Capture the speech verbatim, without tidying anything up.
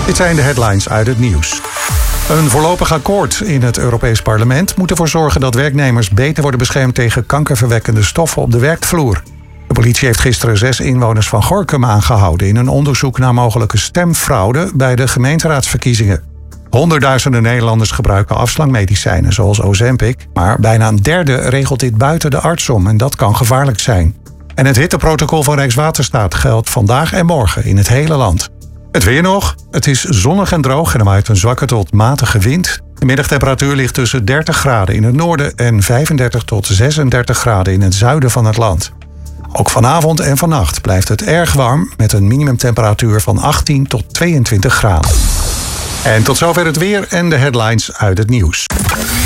Dit zijn de headlines uit het nieuws. Een voorlopig akkoord in het Europees Parlement moet ervoor zorgen dat werknemers beter worden beschermd tegen kankerverwekkende stoffen op de werkvloer. De politie heeft gisteren zes inwoners van Gorinchem aangehouden in een onderzoek naar mogelijke stemfraude bij de gemeenteraadsverkiezingen. Honderdduizenden Nederlanders gebruiken afslankmedicijnen zoals Ozempic, maar bijna een derde regelt dit buiten de arts om en dat kan gevaarlijk zijn. En het hitteprotocol van Rijkswaterstaat geldt vandaag en morgen in het hele land. Het weer nog. Het is zonnig en droog en er waait een zwakke tot matige wind. De middagtemperatuur ligt tussen dertig graden in het noorden en vijfendertig tot zesendertig graden in het zuiden van het land. Ook vanavond en vannacht blijft het erg warm met een minimumtemperatuur van achttien tot tweeëntwintig graden. En tot zover het weer en de headlines uit het nieuws.